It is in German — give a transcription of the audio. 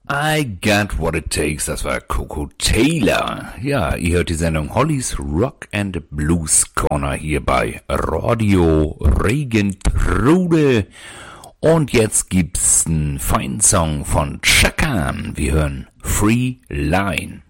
I Got What It Takes, das war Coco Taylor. Ja, ihr hört die Sendung Hollys Rock and Blues Corner hier bei Radio Regentrude. Und jetzt gibt's einen feinen Song von Chaka. Wir hören Free Line.